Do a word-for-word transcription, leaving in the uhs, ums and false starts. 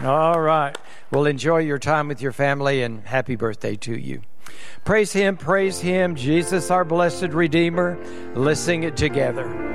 All right. Well, enjoy your time with your family, and happy birthday to you. Praise Him, praise Him, Jesus, our blessed Redeemer. Let's sing it together.